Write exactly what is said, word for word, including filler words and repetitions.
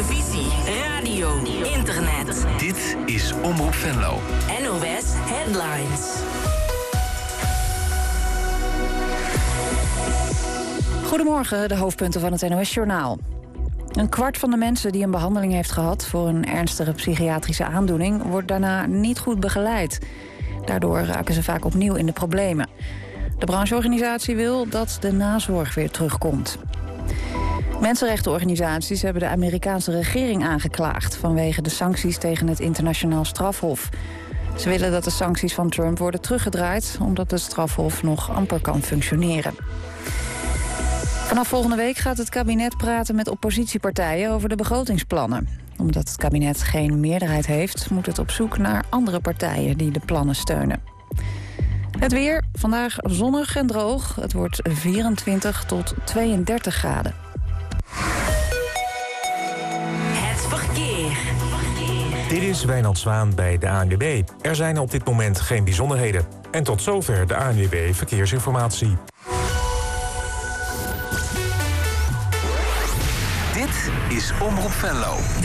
televisie, radio, internet. Dit is Omroep Venlo. N O S Headlines. Goedemorgen, de hoofdpunten van het N O S-journaal. Een kwart van de mensen die een behandeling heeft gehad voor een ernstige psychiatrische aandoening wordt daarna niet goed begeleid. Daardoor raken ze vaak opnieuw in de problemen. De brancheorganisatie wil dat de nazorg weer terugkomt. Mensenrechtenorganisaties hebben de Amerikaanse regering aangeklaagd vanwege de sancties tegen het internationaal strafhof. Ze willen dat de sancties van Trump worden teruggedraaid, omdat het strafhof nog amper kan functioneren. Vanaf volgende week gaat het kabinet praten met oppositiepartijen over de begrotingsplannen. Omdat het kabinet geen meerderheid heeft, moet het op zoek naar andere partijen die de plannen steunen. Het weer, vandaag zonnig en droog. Het wordt vierentwintig tot tweeëndertig graden. Het verkeer. Dit is Wijnand Zwaan bij de A N W B. Er zijn op dit moment geen bijzonderheden. En tot zover de A N W B Verkeersinformatie. Dit is Omroep Venlo.